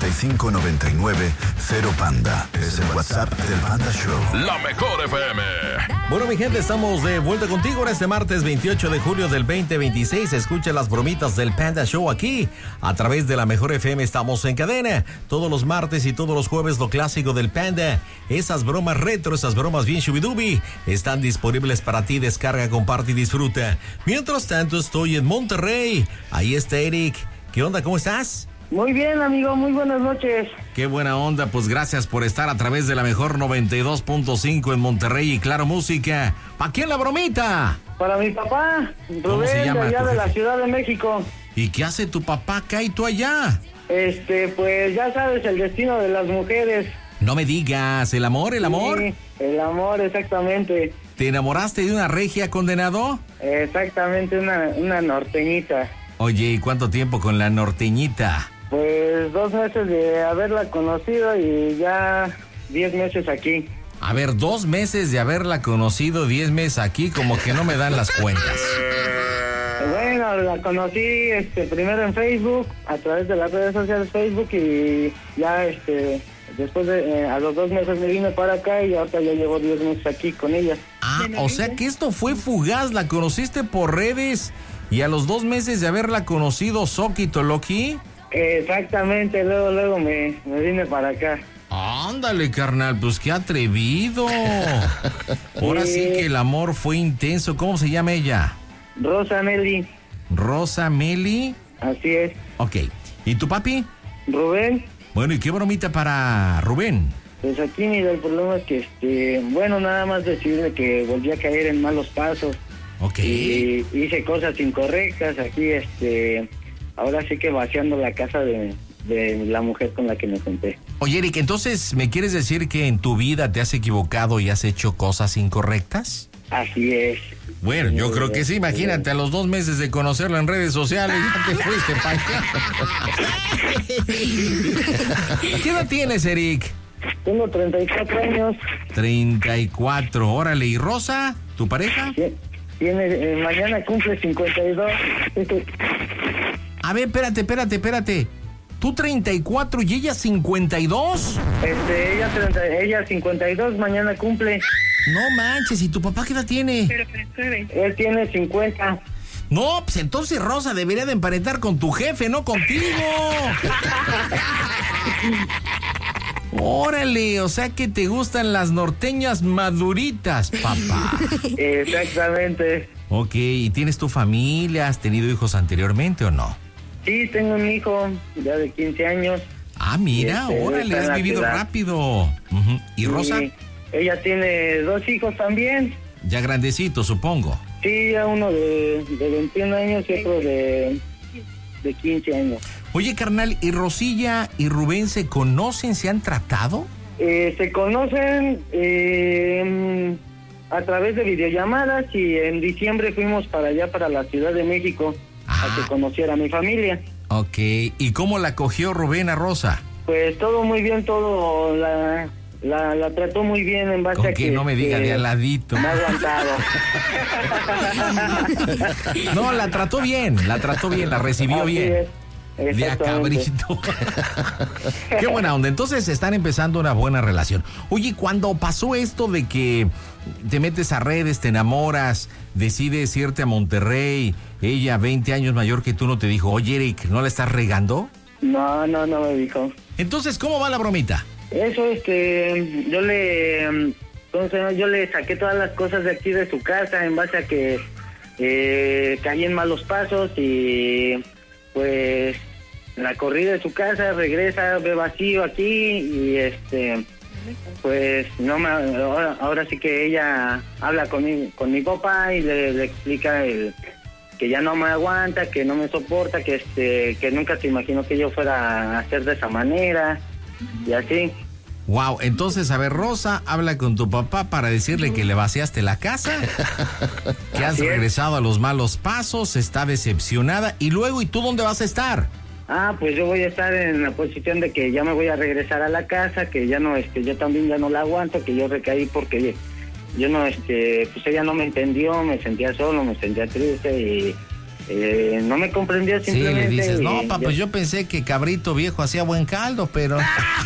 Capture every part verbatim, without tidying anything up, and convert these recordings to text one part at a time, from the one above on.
y cinco noventa y nueve cero Panda. Es el WhatsApp del Panda Show. La mejor F M. Bueno, mi gente, estamos de vuelta contigo en este martes veintiocho de julio del veinte veintiséis. Escucha las bromitas del Panda Show aquí. A través de la mejor F M estamos en cadena. Todos los martes y todos los jueves lo clásico del Panda. Esas bromas retro, esas bromas bien shubidubi, están disponibles para ti. Descarga, comparte y disfruta. Mientras tanto, estoy en Monterrey. Ahí está Eric. ¿Qué onda? ¿Cómo estás? Muy bien, amigo, muy buenas noches. Qué buena onda, pues gracias por estar a través de la mejor noventa y dos punto cinco en Monterrey y Claro Música. ¿Pa' quién la bromita? Para mi papá, Rubén, se llama de allá tu de la jefe? Ciudad de México. ¿Y qué hace tu papá acá y tú allá? Este, pues ya sabes, el destino de las mujeres. No me digas, ¿el amor, el amor? Sí, el amor, exactamente. ¿Te enamoraste de una regia, condenado? Exactamente, una, una norteñita. Oye, ¿y cuánto tiempo con la norteñita? Pues dos meses de haberla conocido y ya diez meses aquí. A ver, dos meses de haberla conocido, diez meses aquí, como que no me dan las cuentas. Bueno, la conocí este primero en Facebook, a través de las redes sociales Facebook, y ya este después de eh, a los dos meses me vine para acá y ahorita ya llevo diez meses aquí con ella. Ah, o sea que esto fue fugaz, la conociste por redes y a los dos meses de haberla conocido, Soki Toloki. Exactamente, luego luego me, me vine para acá. Ándale, carnal, pues qué atrevido. Ahora sí que el amor fue intenso. ¿Cómo se llama ella? Rosa Meli. Rosa Meli. Así es. Ok. ¿Y tu papi? Rubén. Bueno, ¿y qué bromita para Rubén? Pues aquí, mira, el problema es que, este, bueno, nada más decirle que volví a caer en malos pasos. Ok. Y hice cosas incorrectas aquí, este, ahora sí que vaciando la casa de, de la mujer con la que me junté. Oye, Eric, entonces, ¿me quieres decir que en tu vida te has equivocado y has hecho cosas incorrectas? Así es. Bueno, yo creo que sí, imagínate, a los dos meses de conocerlo en redes sociales, ya te fuiste para allá. ¿Qué edad tienes, Eric? Tengo treinta y cuatro años. treinta y cuatro, órale. ¿Y Rosa, tu pareja? Tiene, eh, mañana cumple cincuenta y dos. A ver, espérate, espérate, espérate. ¿Tú treinta y cuatro y ella cincuenta y dos? Este, ella, treinta, ella cincuenta y dos, mañana cumple. No manches, ¿y tu papá qué edad tiene? Él tiene cincuenta. No, pues entonces Rosa debería de emparentar con tu jefe, no contigo. Órale, o sea que te gustan las norteñas maduritas, papá. Exactamente. Ok, ¿y tienes tu familia? ¿Has tenido hijos anteriormente o no? Sí, tengo un hijo ya de quince años. Ah, mira, Este, órale, está en has la vivido ciudad. rápido. Uh-huh. ¿Y Rosa? Y ella tiene dos hijos también. Ya grandecito, supongo. Sí, ya uno de, de veintiún años y otro de, de quince años. Oye, carnal, ¿y Rosilla y Rubén se conocen, se han tratado? Eh, se conocen eh, a través de videollamadas y en diciembre fuimos para allá, para la Ciudad de México, Ah. a que conociera a mi familia. Ok, ¿y cómo la cogió Rubén a Rosa? Pues todo muy bien, todo la, la, la trató muy bien en base Con a que que... no me diga que de al ladito. me ha aguantado. No, la trató bien, la trató bien, la recibió Así bien. es. De a Exactamente. cabrito. Qué buena onda. Entonces están empezando una buena relación. Oye, cuando pasó esto de que te metes a redes, te enamoras, decides irte a Monterrey, ella veinte años mayor que tú, no te dijo, oye, Eric, ¿no la estás regando? No, no, no me dijo. Entonces, ¿cómo va la bromita? Eso, este, yo le, entonces yo le saqué todas las cosas de aquí de su casa en base a que eh, caí en malos pasos y pues la corrí de su casa, regresa, ve vacío aquí y este, pues no me, ahora, ahora sí que ella habla con mi, con mi papá y le, le explica el que ya no me aguanta, que no me soporta, que este, que nunca se imaginó que yo fuera a hacer de esa manera y así. Wow, entonces, a ver, Rosa habla con tu papá para decirle que le vaciaste la casa, que has Así es. regresado a los malos pasos, está decepcionada, y luego, ¿y tú dónde vas a estar? Ah, pues yo voy a estar en la posición de que ya me voy a regresar a la casa, que ya no, este, yo también ya no la aguanto, que yo recaí porque yo no, este, pues ella no me entendió, me sentía solo, me sentía triste y eh, no me comprendió simplemente. Sí, le dices, no, y papá, yo... pues yo pensé que cabrito viejo hacía buen caldo, pero...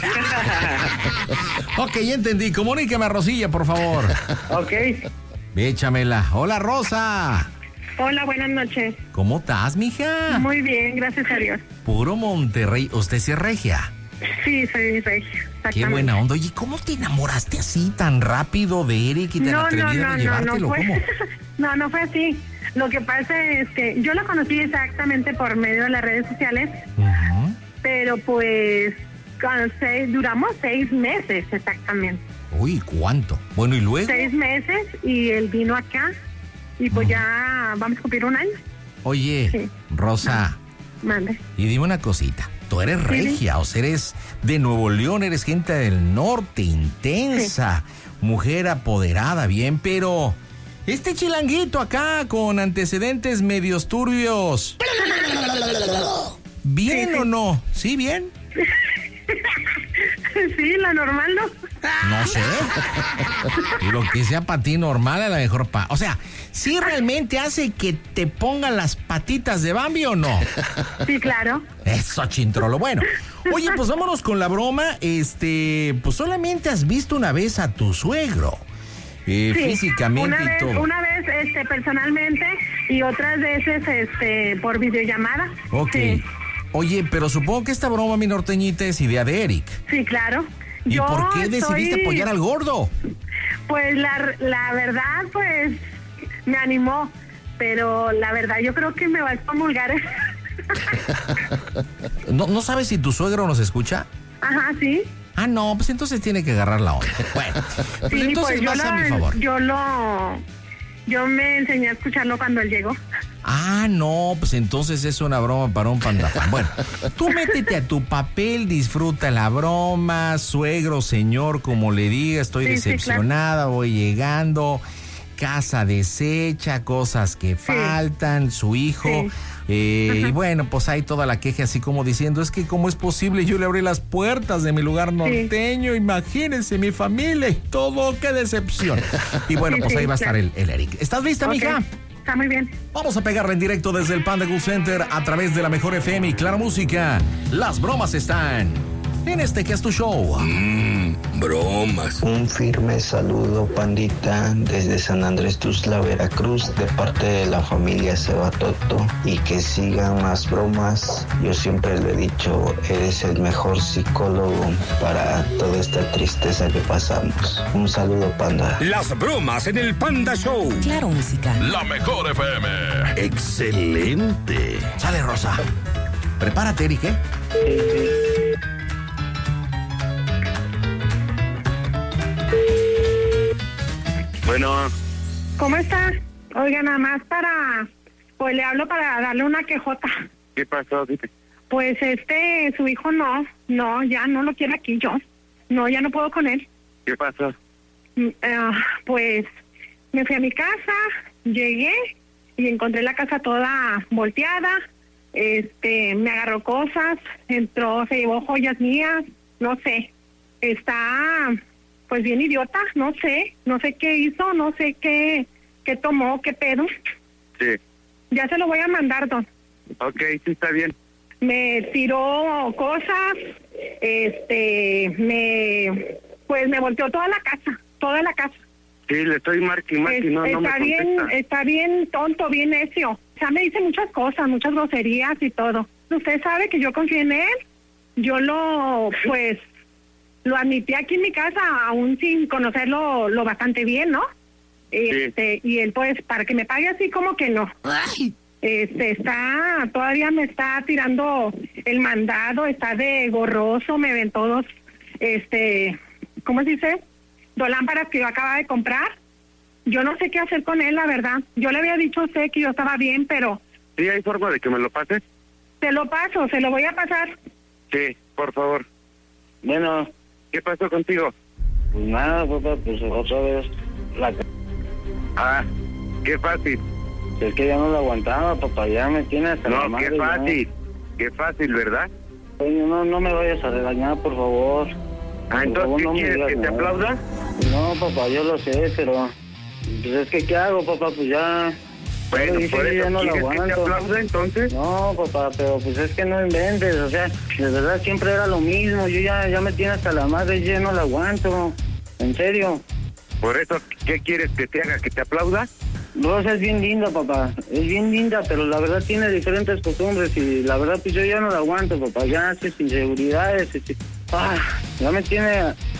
Ok, ya entendí. Comuníqueme a Rosilla, por favor. Ok. Échamela. Hola, Rosa. Hola, buenas noches. ¿Cómo estás, mija? Muy bien, gracias a Dios. Puro Monterrey. ¿Usted sí es regia? Sí, soy regia. Qué buena onda. Oye, ¿cómo te enamoraste así tan rápido de Eric y tan no, atrevida no, no, de llevártelo? no, no fue, ¿Cómo? no, no fue así. Lo que pasa es que yo lo conocí exactamente por medio de las redes sociales, uh-huh. pero pues seis, duramos seis meses exactamente. Uy, ¿cuánto? Bueno, ¿y luego? Seis meses y él vino acá y pues uh-huh. ya vamos a cumplir un año. Oye, sí. Rosa, mande. Y dime una cosita. Tú eres regia, sí. O sea, eres de Nuevo León, eres gente del norte, intensa, sí. Mujer apoderada, bien, pero este chilanguito acá con antecedentes medios turbios, ¿bien sí, sí. o no? ¿Sí, bien? Sí, la normal no. No sé. Y lo que sea para ti normal, a lo mejor pa... O sea, ¿sí realmente hace que te pongan las patitas de Bambi o no? Sí, claro. Eso, chintrolo. Bueno, oye, pues vámonos con la broma. Este, pues solamente has visto una vez a tu suegro. Eh, sí, físicamente una vez, y todo. Una vez, este, personalmente y otras veces, este, por videollamada. Ok. Sí. Oye, pero supongo que esta broma, mi norteñita, es idea de Eric. Sí, claro. ¿Y Yo por qué decidiste soy... apoyar al gordo? Pues la, la verdad, pues, me animó. Pero la verdad, yo creo que me va a excomulgar. ¿No, ¿No sabes si tu suegro nos escucha? Ajá, sí. Ah, no, pues entonces tiene que agarrar la onda. Bueno, pues sí, entonces pues vas lo, a mi favor. Yo lo... Yo me enseñé a escucharlo cuando él llegó. Ah, no, pues entonces es una broma para un pandafán. Bueno, tú métete a tu papel, disfruta la broma, suegro, señor, como le diga, estoy sí, decepcionada, sí, claro. Voy llegando, casa deshecha, cosas que sí. faltan, su hijo... Sí. Eh, y bueno, pues hay toda la queja así como diciendo, es que cómo es posible, yo le abrí las puertas de mi lugar norteño, sí. Imagínense, mi familia y todo, qué decepción. Y bueno, sí, pues sí, ahí va a estar el, el Eric. ¿Estás lista, okay. mija? Está muy bien. Vamos a pegarle en directo desde el Panda Cool Center a través de la mejor F M y Claro Música. Las bromas están en este que es tu show. Mmm, bromas. Un firme saludo, pandita, desde San Andrés Tuxtla, Veracruz, de parte de la familia Sebatoto, y que sigan más bromas. Yo siempre le he dicho, eres el mejor psicólogo para toda esta tristeza que pasamos. Un saludo, panda. Las bromas en el Panda Show. Claro Música. La mejor F M. Excelente. Sale, Rosa. Prepárate, Eric, ¿eh? Sí, sí. Bueno. ¿Cómo está? Oiga, nada más para... Pues le hablo para darle una quejota. ¿Qué pasó? Dime. Pues este, su hijo no, no, ya no lo quiero aquí yo. No, ya no puedo con él. ¿Qué pasó? Uh, pues me fui a mi casa, llegué y encontré la casa toda volteada. Este, me agarró cosas, entró, se llevó joyas mías, no sé. Está... Pues bien idiota, no sé, no sé qué hizo, no sé qué, qué tomó, qué pedo. Sí. Ya se lo voy a mandar, don. Ok, sí, está bien. Me tiró cosas, este, me, pues me volteó toda la casa, toda la casa. Sí, le estoy marque y marque, no, no me Está bien, está bien tonto, bien necio. O sea, me dice muchas cosas, muchas groserías y todo. Usted sabe que yo confío en él, yo lo, pues... Lo admití aquí en mi casa, aún sin conocerlo lo bastante bien, ¿no? Sí. Este, y él, pues, para que me pague así como que no. Ay. Este, está, todavía me está tirando el mandado, está de gorroso, me ven todos, este, ¿cómo se dice? Dos lámparas que yo acaba de comprar. Yo no sé qué hacer con él, la verdad. Yo le había dicho a usted que yo estaba bien, pero... ¿Sí hay forma de que me lo pases? Se lo paso, se lo voy a pasar. Sí, por favor. Bueno... ¿Qué pasó contigo? Pues nada, papá, pues otra vez la... Ah, qué fácil. Es que ya no lo aguantaba, papá, ya me tiene hasta no, la madre. No, qué fácil, ¿no? Qué fácil, ¿verdad? Oye, no, no me vayas a regañar, por favor. Ah, entonces, favor, ¿qué no quieres, que te nada. aplauda? No, papá, yo lo sé, pero... Pues es que, ¿qué hago, papá? Pues ya... Bueno, Yo dije, por yo eso ya no lo quieres que te aguanto. aplaude entonces. No, papá, pero pues es que no inventes, o sea, de verdad siempre era lo mismo, yo ya, ya me tiene hasta la madre, yo ya no la aguanto, en serio. Por eso, ¿qué quieres que te haga? ¿Que te aplauda? Rosa es bien linda, papá, es bien linda, pero la verdad tiene diferentes costumbres y la verdad pues yo ya no la aguanto, papá, ya hace inseguridades, y, ah, ya me tiene,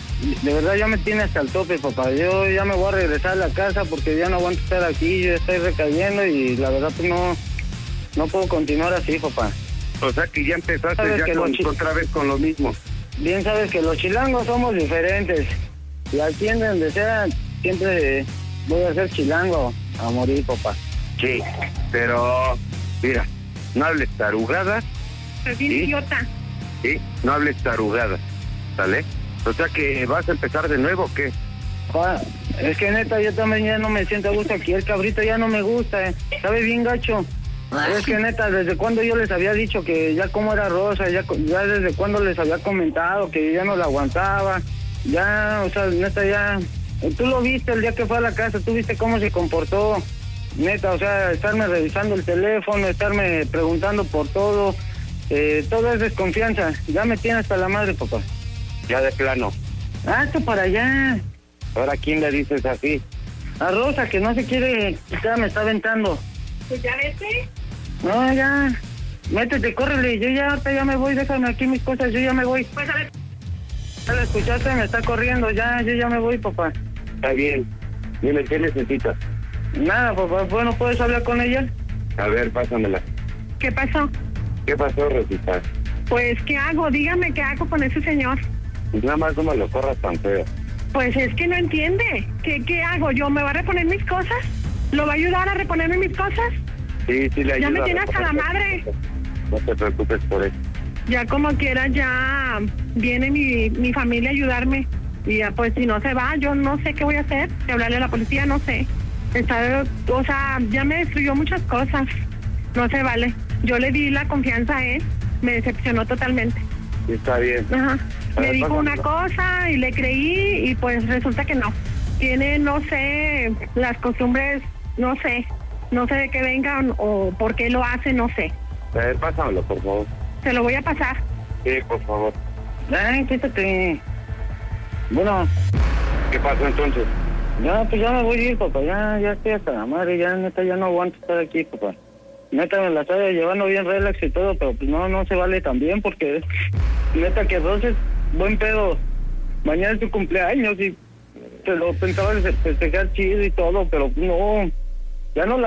de verdad ya me tiene hasta el tope, papá, yo ya me voy a regresar a la casa porque ya no aguanto estar aquí, yo estoy recayendo y la verdad pues no, no puedo continuar así, papá. O sea que ya empezaste Sabes ya que con, lo chi- otra vez con lo mismo. Bien sabes que los chilangos somos diferentes y aquí en donde sea siempre voy a ser chilango a morir, papá. Sí, pero mira, no hables tarugadas, Es bien ¿Sí? idiota. ¿sí? No hables tarugadas, ¿sale? O sea que vas a empezar de nuevo, ¿o qué? Pa, es que neta yo también ya no me siento a gusto aquí, el cabrito ya no me gusta, eh. Sabe bien gacho. Es que neta, desde cuando yo les había dicho que ya como era Rosa, ya, co- ya desde cuando les había comentado que ya no la aguantaba, ya, o sea, neta ya, tú lo viste el día que fue a la casa, tú viste cómo se comportó, neta, o sea, estarme revisando el teléfono, estarme preguntando por todo, eh, todo es desconfianza, ya me tiene hasta la madre, papá. Ya de plano. Hazte para allá. Ahora, ¿quién le dices así? A Rosa, que no se quiere quitar, me está aventando. Pues ya vete. No, ya. Métete, córrele. Yo ya, ahorita ya me voy. Déjame aquí mis cosas. Yo ya me voy. Pues a ver. Ya la escuchaste, me está corriendo. Ya, yo ya me voy, papá. Está bien. Dime, ¿qué necesitas? Nada, papá. Bueno, ¿puedes hablar con ella? A ver, pásamela. ¿Qué pasó? ¿Qué pasó, Rosita? Pues, ¿qué hago? Dígame, ¿qué hago con ese señor? Pues nada más no me lo corras tan feo. Pues es que no entiende. ¿Qué, qué hago? ¿Yo me va a reponer mis cosas? ¿Lo va a ayudar a reponerme mis cosas? Sí, sí le ayuda. Ya me a tiene hasta la reponer madre. las cosas. No te preocupes por eso. Ya como quiera, ya viene mi, mi familia a ayudarme. Y ya, pues si no se va, yo no sé qué voy a hacer. Si hablarle a la policía, no sé. Está, o sea, ya me destruyó muchas cosas. No se vale. Yo le di la confianza a él. Me decepcionó totalmente. Sí, está bien. Ajá. A Me ver, dijo una pásamelo. cosa y le creí y pues resulta que no. Tiene, no sé, las costumbres, no sé. No sé de qué vengan o por qué lo hace, no sé. A ver, pásamelo, por favor. Se lo voy a pasar. Sí, por favor. Ay, quítate. Bueno, ¿Qué pasó entonces? ya, pues ya me voy a ir, papá. Ya, ya estoy hasta la madre. Ya, neta, ya no aguanto estar aquí, papá. Neta, me la estaba llevando bien relax y todo, pero pues no, no se vale tan bien porque neta que Rosa es buen pedo. Mañana es tu cumpleaños y te lo pensaba festejar chido y todo, pero no, ya no la